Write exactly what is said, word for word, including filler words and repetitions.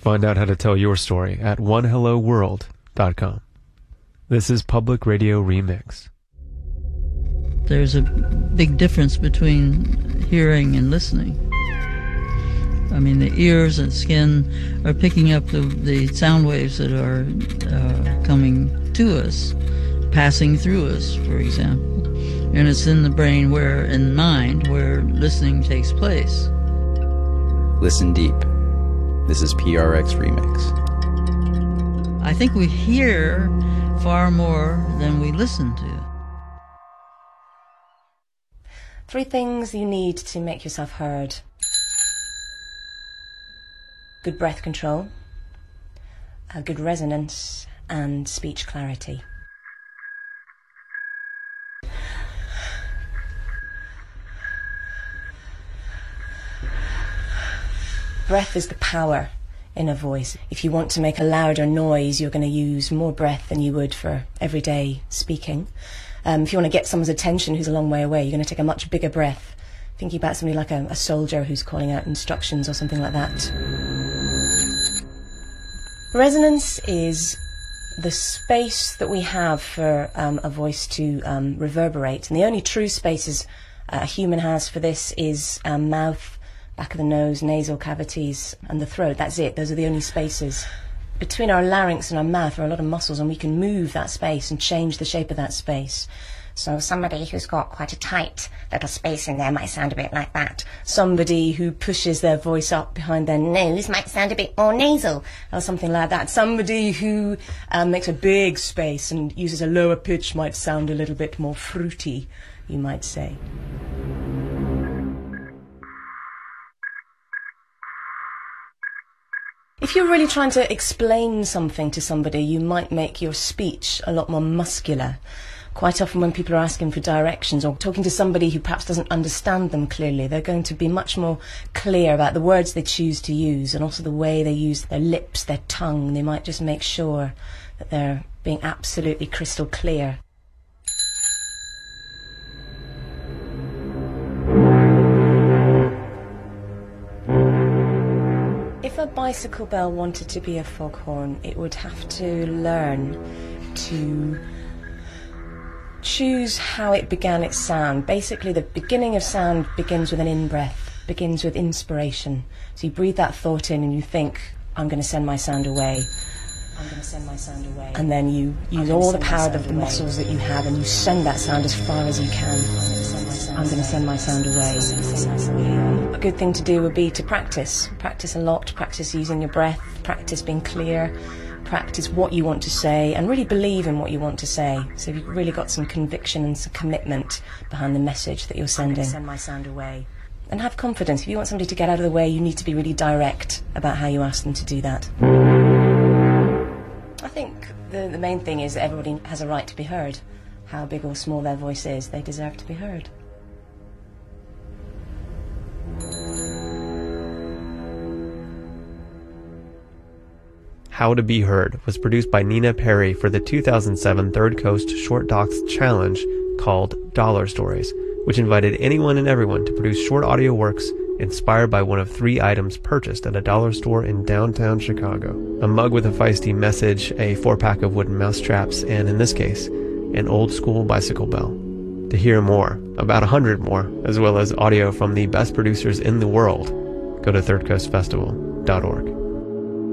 Find out how to tell your story at one hello world dot com. This is Public Radio Remix. There's a big difference between hearing and listening. I mean, the ears and skin are picking up the, the sound waves that are uh, coming to us, passing through us, for example. And it's in the brain where, in mind, where listening takes place. Listen deep. This is P R X Remix. I think we hear far more than we listen to. Three things you need to make yourself heard. Good breath control, a good resonance, and speech clarity. Breath is the power in a voice. If you want to make a louder noise, you're going to use more breath than you would for everyday speaking. Um, if you want to get someone's attention who's a long way away, you're going to take a much bigger breath. Thinking about somebody like a, a soldier who's calling out instructions or something like that. Resonance is the space that we have for um, a voice to um, reverberate. And the only true spaces uh, a human has for this is um, mouth, back of the nose, nasal cavities, and the throat. That's it. Those are the only spaces. Between our larynx and our mouth are a lot of muscles, and we can move that space and change the shape of that space. So somebody who's got quite a tight little space in there might sound a bit like that. Somebody who pushes their voice up behind their nose might sound a bit more nasal, or something like that. Somebody who um, makes a big space and uses a lower pitch might sound a little bit more fruity, you might say. If you're really trying to explain something to somebody, you might make your speech a lot more muscular. Quite often when people are asking for directions or talking to somebody who perhaps doesn't understand them clearly, they're going to be much more clear about the words they choose to use and also the way they use their lips, their tongue. They might just make sure that they're being absolutely crystal clear. If a bicycle bell wanted to be a foghorn, it would have to learn to choose how it began its sound. Basically, the beginning of sound begins with an in-breath, begins with inspiration. So you breathe that thought in and you think, I'm going to send my sound away. I'm going to send my sound away. And then you use all the power of the muscles that you have and you send that sound as far as you can. I'm going to send my sound away. A good thing to do would be to practice. Practice a lot. Practice using your breath. Practice being clear. Practice what you want to say and really believe in what you want to say. So you've really got some conviction and some commitment behind the message that you're sending. I'm going to send my sound away. And have confidence. If you want somebody to get out of the way, you need to be really direct about how you ask them to do that. I think the, the main thing is that everybody has a right to be heard. How big or small their voice is, they deserve to be heard. How to Be Heard was produced by Nina Perry for the two thousand seven Third Coast Short Docs Challenge called Dollar Stories, which invited anyone and everyone to produce short audio works inspired by one of three items purchased at a dollar store in downtown Chicago. A mug with a feisty message, a four-pack of wooden mousetraps, and in this case, an old-school bicycle bell. To hear more, about a hundred more, as well as audio from the best producers in the world, go to third coast festival dot org.